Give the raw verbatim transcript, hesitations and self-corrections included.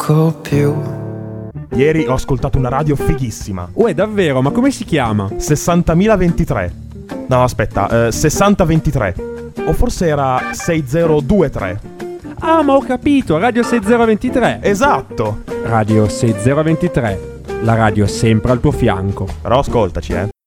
più. Ieri ho ascoltato una radio fighissima. Uè, davvero? Ma come si chiama? sessantamila ventitré. No, aspetta, eh, sessanta ventitré. O forse era sessantaduemilatré. Ah, ma ho capito, Radio sessanta ventitré. Esatto. Radio sessanta ventitré, la radio sempre al tuo fianco. Però ascoltaci, eh.